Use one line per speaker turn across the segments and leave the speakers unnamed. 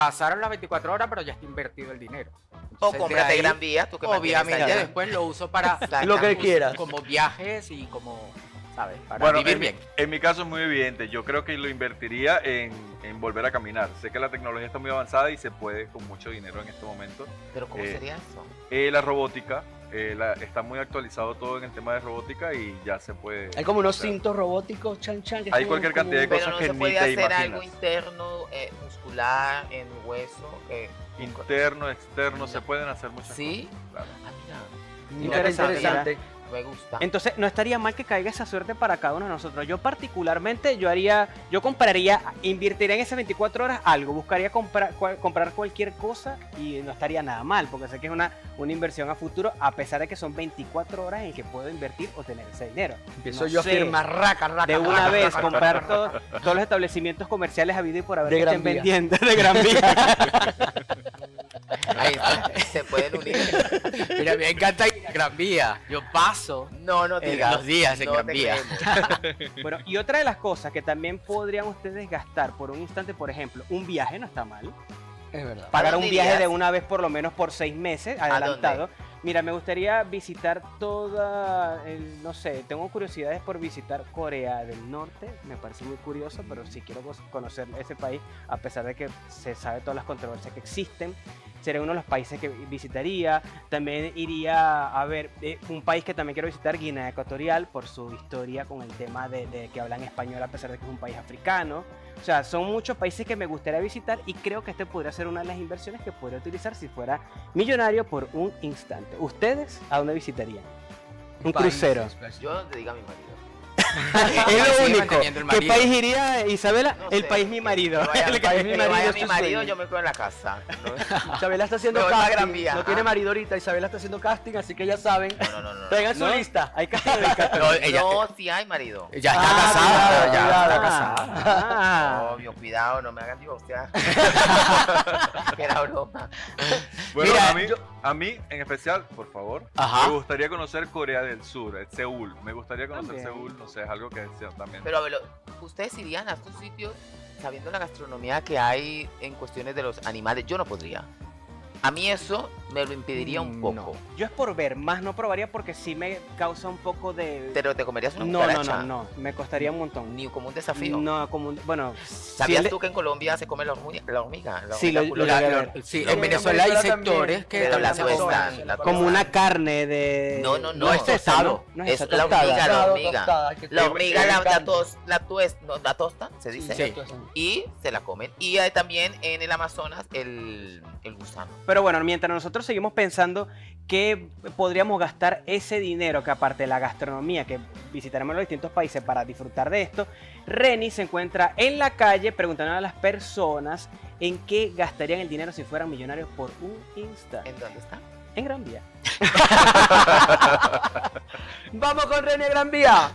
pasaron las 24 horas, pero ya está invertido el dinero.
O
Entonces, de
cómprate
ahí,
Gran Vía, tú que mantienes
obviamente
allá.
después lo uso para
Lo que quieras.
como viajes y como, ¿sabes? Para
Bueno,
vivir
en
bien.
en mi caso es muy evidente. Yo creo que lo invertiría en volver a caminar. Sé que la tecnología está muy avanzada y se puede con mucho dinero en este momento.
Pero ¿cómo
Eh,
sería eso?
La robótica, está muy actualizado todo en el tema de robótica y ya se puede.
Hay como unos
hacer.
cintos robóticos, chan chan. Que
Hay
son
cualquier
como-
cantidad de
Pero
cosas
no
que
se
ni
puede
te
hacer algo
imaginas.
interno, muscular, en hueso.
Interno, externo, se pueden hacer muchas
¿Sí?
cosas. Claro.
Ah, mira,
Interesante.
me gusta.
Entonces, no estaría mal que caiga esa suerte para cada uno de nosotros. Yo particularmente, yo compraría, invertiría en esas 24 horas algo, buscaría comprar cualquier cosa y no estaría nada mal, porque sé que es una inversión a futuro, a pesar de que son 24 horas en que puedo invertir o tener ese dinero.
Empiezo
No
yo a
sé,
firmar raca.
de una vez, comprar todos los establecimientos comerciales habido y por haber
De
que
Gran
estén
Vía.
vendiendo de Gran Vía.
Ahí está, se pueden unir.
Mira, me encanta ir a Gran Vía. Yo paso
No digas.
los días en
no
Gran
te
Vía.
creemos.
Bueno, y otra de las cosas que también podrían ustedes gastar por un instante, por ejemplo, un viaje no está mal.
Es verdad.
Pagar
dónde
un viaje de
irías?
una vez por lo menos por 6 meses adelantado. Mira, me gustaría visitar no sé, tengo curiosidades por visitar Corea del Norte, me parece muy curioso, pero sí quiero conocer ese país, a pesar de que se sabe todas las controversias que existen. Sería uno de los países que visitaría. También iría a ver un país que también quiero visitar, Guinea Ecuatorial, por su historia con el tema de que hablan español, a pesar de que es un país africano. O sea, son muchos países que me gustaría visitar y creo que este podría ser una de las inversiones que podría utilizar si fuera millonario por un instante. ¿Ustedes a dónde visitarían? Un crucero.
Yo donde diga mi marido.
Es lo
Sigue
único.
manteniendo el
¿Qué
marido.
país iría, Isabela?
No
El
sé,
país mi marido.
Que vaya,
El
que
país mi
vaya
marido es
mi
tu
marido,
sueño.
yo me quedo en la casa. ¿no?
Isabela está haciendo
Me voy pa'
casting.
Gran Vía,
No
ajá.
tiene marido ahorita. Isabela está haciendo casting, así que ya saben.
No.
Traigan su
¿No?
lista.
Hay que hacer
No, ella
No, sí hay marido.
ya está
Ah,
casada,
cuidado,
ya
cuidado.
está casada.
Ah.
Obvio, cuidado, no me hagan divorciar. Que era broma.
Bueno,
Mira,
a mí en especial, por favor,
Ajá.
me gustaría conocer Corea del Sur, Seúl. Me gustaría conocer
También.
Seúl, no sé, es algo que deseo también.
Pero a ver, ustedes irían a estos sitios sabiendo la gastronomía que hay en cuestiones de los animales. Yo no podría. A mí eso me lo impediría un poco.
No. Yo es por ver, más no probaría porque sí me causa un poco de...
Pero te comerías una
No,
cucaracha.
no, me costaría un montón.
Ni como un desafío.
No, como bueno,
¿Sabías tú que en Colombia se come la hormiga? La hormiga
Sí, lo
culosa?
llegué a ver.
Sí,
No,
en Venezuela hay
Venezuela
sectores
también,
que
pero
también
la
se
cuestan,
comen.
la
como una carne de...
No, no,
no es tostado, no
Es
esa
la
tostada.
hormiga, la
Tostada,
hormiga.
tostada, que
La
te-
hormiga
te
la
encanta.
tostan, se dice.
Sí.
Y se la comen. Y hay también en el Amazonas el gusano.
Pero bueno, mientras nosotros seguimos pensando que podríamos gastar ese dinero, que aparte de la gastronomía, que visitaremos los distintos países para disfrutar de esto, Reni se encuentra en la calle preguntando a las personas en qué gastarían el dinero si fueran millonarios por un instante.
¿En dónde está?
En Gran Vía.
Vamos con René Gran Vía.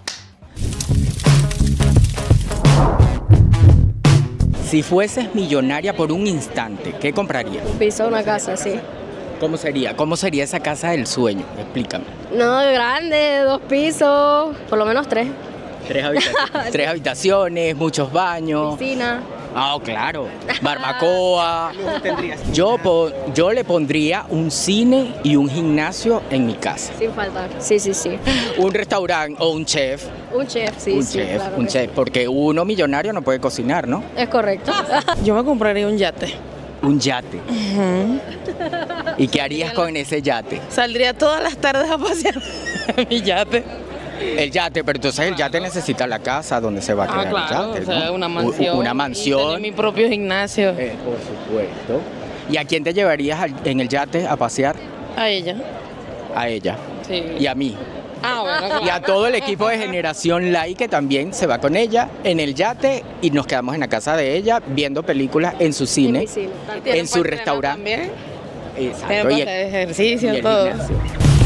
Si fueses millonaria por un instante, ¿qué comprarías?
Un piso, una casa, sí.
¿Cómo sería? ¿Cómo sería esa casa del sueño? Explícame.
No, grande, 2 pisos, por lo menos 3.
3 habitaciones. 3 habitaciones, muchos baños.
Piscina.
Ah, claro. Barbacoa. Yo le pondría un cine y un gimnasio en mi casa.
Sin faltar. Sí, sí, sí.
Un restaurante o un chef.
Un chef, sí,
un
sí.
chef,
Claro
un
que
chef. Porque uno millonario no puede cocinar, ¿no?
sí. Es correcto.
Yo me compraría un yate.
Un yate. ¿Y qué harías con ese yate?
Saldría todas las tardes a pasear en mi yate.
El yate, pero entonces el yate necesita la casa donde se va a quedar
Claro,
el yate,
o sea,
¿no?
una mansión.
Una
Y
mansión.
tener mi propio gimnasio.
Por supuesto. ¿Y a quién te llevarías en el yate a pasear?
A ella.
A ella.
Sí.
Y a mí.
Ah, bueno,
Y a todo el equipo de Generación Like que también se va con ella en el yate y nos quedamos en la casa de ella viendo películas en su cine,
Piscina.
en su restaurante.
También.
Exacto.
Tiene para
Y
hacer
y
ejercicio,
el
todo.
gimnasio.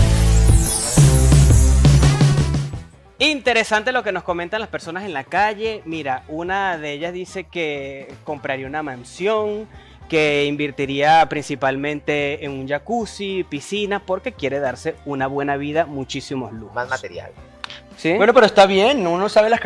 Interesante lo que nos comentan las personas en la calle. Mira, una de ellas dice que compraría una mansión, que invertiría principalmente en un jacuzzi, piscina, porque quiere darse una buena vida, muchísimos lujos.
Más material.
¿Sí?
Bueno, pero está bien, uno sabe las